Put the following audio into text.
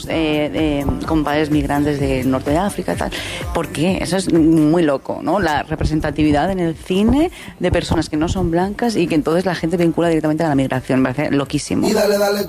con padres migrantes del norte de África y tal. ¿Por qué? Eso es muy loco, ¿no? La representatividad en el cine de personas que no son blancas y que entonces la gente vincula directamente a la migración. Me parece loquísimo. Y dale,